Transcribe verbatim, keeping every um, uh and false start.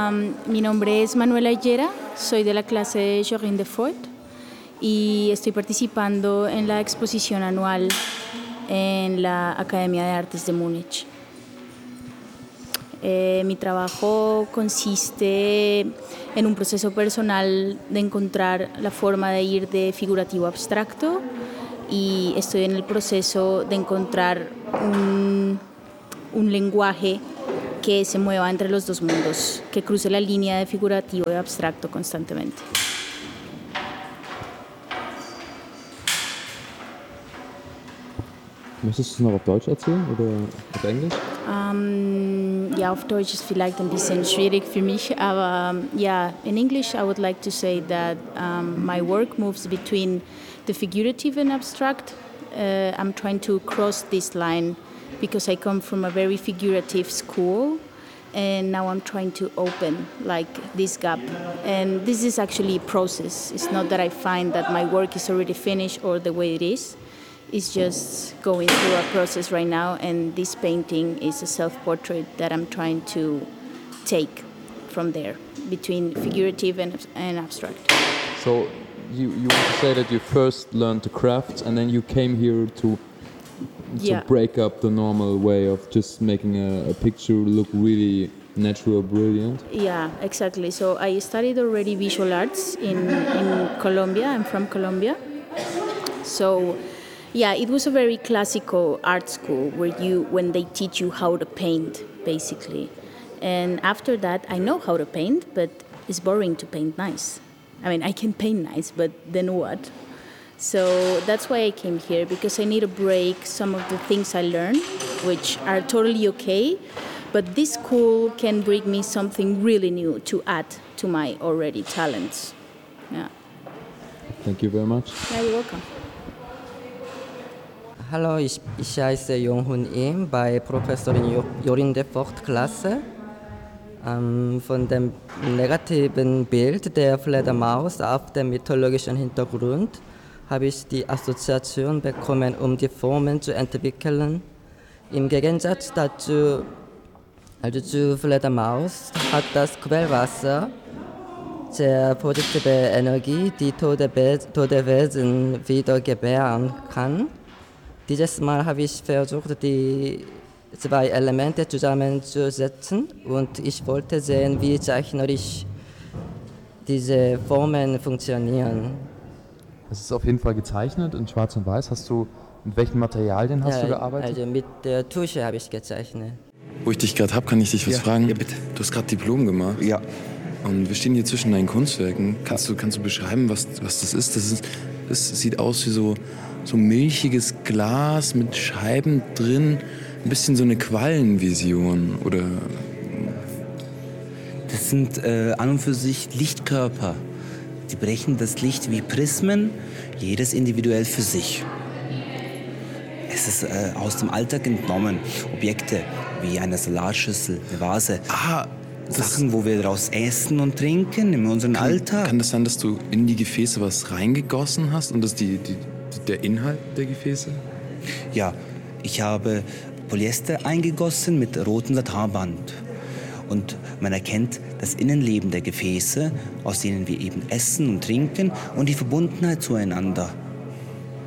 Um, mi nombre es Manuela Higuera, soy de la clase de Jorine Defort y estoy participando en la exposición anual en la Academia de Artes de Múnich. Eh, mi trabajo consiste en un proceso personal de encontrar la forma de ir de figurativo a abstracto y estoy en el proceso de encontrar un, un lenguaje que se mueva entre los dos mundos, que cruce la línea de figurativo y abstracto constantemente. Möchtest du es noch auf Deutsch erzählen oder auf Englisch? Um, ja, auf Deutsch ist vielleicht ein bisschen schwierig für mich, aber ja, in English I would like to say that um, my work moves between the figurative and abstract. Uh, I'm trying to cross this line because I come from a very figurative school, and now I'm trying to open like this gap. And this is actually a process. It's not that I find that my work is already finished or the way it is. It's just going through a process right now, and this painting is a self-portrait that I'm trying to take from there, between figurative and, and abstract. So you, you want to say that you first learned the craft and then you came here to, to yeah. break up the normal way of just making a, a picture look really natural, brilliant? Yeah, exactly. So I studied already visual arts in, in Colombia. I'm from Colombia. So yeah, it was a very classical art school where you, when they teach you how to paint, basically. And after that, I know how to paint, but it's boring to paint nice. I mean, I can paint nice, but then what? So that's why I came here, because I need to break some of the things I learned, which are totally okay, but this school can bring me something really new to add to my already talents. Yeah. Thank you very much. Yeah, you're welcome. Hallo, ich, ich heiße Jong-Hun Im bei Professorin Jorine Defort Klasse. Ähm, von dem negativen Bild der Fledermaus auf dem mythologischen Hintergrund habe ich die Assoziation bekommen, um die Formen zu entwickeln. Im Gegensatz dazu, also zur Fledermaus, hat das Quellwasser sehr positive Energie, die tote, Be- tote Wesen wieder gebären kann. Dieses Mal habe ich versucht, die zwei Elemente zusammenzusetzen und ich wollte sehen, wie zeichnerisch diese Formen funktionieren. Es ist auf jeden Fall gezeichnet in Schwarz und Weiß. Hast du, mit welchen Materialien hast ja, du gearbeitet? Also mit der Tusche habe ich gezeichnet. Wo ich dich gerade habe, kann ich dich was Ja, fragen? ja, bitte. Du hast gerade Diplom gemacht. Ja. Und wir stehen hier zwischen deinen Kunstwerken. Kannst du, kannst du beschreiben, was, was das ist? Das ist, das sieht aus wie so, so milchiges Glas mit Scheiben drin. Ein bisschen so eine Quallenvision, oder? Das sind äh, an und für sich Lichtkörper. Die brechen das Licht wie Prismen, jedes individuell für sich. Es ist äh, aus dem Alltag entnommen. Objekte wie eine Salatschüssel, eine Vase. Ah, Sachen, wo wir daraus essen und trinken in unserem kann, Alltag. Kann das sein, dass du in die Gefäße was reingegossen hast und das die, die, der Inhalt der Gefäße? Ja, ich habe Polyester eingegossen mit rotem Satinband. Und man erkennt das Innenleben der Gefäße, aus denen wir eben essen und trinken, und die Verbundenheit zueinander.